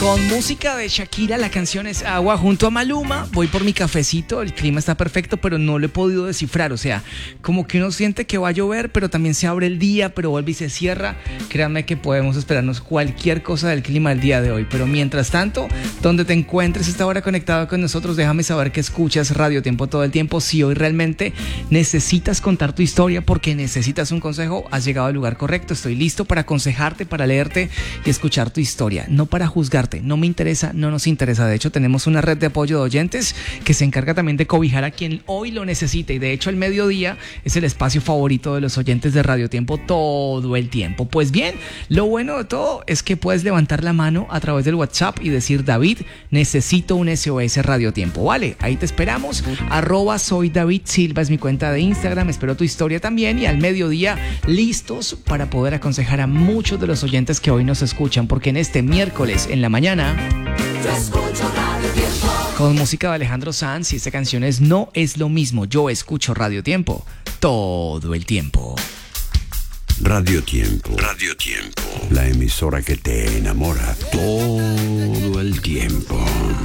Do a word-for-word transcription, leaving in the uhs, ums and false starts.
Con música de Shakira, la canción es Agua junto a Maluma. Voy por mi cafecito, el clima está perfecto, pero no lo he podido descifrar. O sea, como que uno siente que va a llover, pero también se abre el día, pero vuelve y se cierra. Créanme que podemos esperarnos cualquier cosa del clima del día de hoy. Pero mientras tanto, donde te encuentres esta hora conectado con nosotros, déjame saber que escuchas Radio Tiempo todo el tiempo. Si hoy realmente necesitas contar tu historia porque necesitas un consejo, has llegado al lugar correcto. Estoy listo para aconsejarte, para leerte y escuchar tu historia, no para juzgarte. No me interesa, no nos interesa. De hecho, tenemos una red de apoyo de oyentes que se encarga también de cobijar a quien hoy lo necesite. Y de hecho, el mediodía es el espacio favorito de los oyentes de Radio Tiempo todo el tiempo. Pues bien, lo bueno de todo es que puedes levantar la mano a través del WhatsApp y decir: David, necesito un S O S Radio Tiempo. Vale, ahí te esperamos. Arroba soy David Silva es mi cuenta de Instagram. Espero tu historia también. Y al mediodía, listos para poder aconsejar a muchos de los oyentes que hoy nos escuchan. Porque en este miércoles, en la mañana, yo escucho Radio Tiempo. Con música de Alejandro Sanz, y esta canción es No es lo mismo. Yo escucho Radio Tiempo todo el tiempo. Radio Tiempo. Radio Tiempo. La emisora que te enamora todo el tiempo.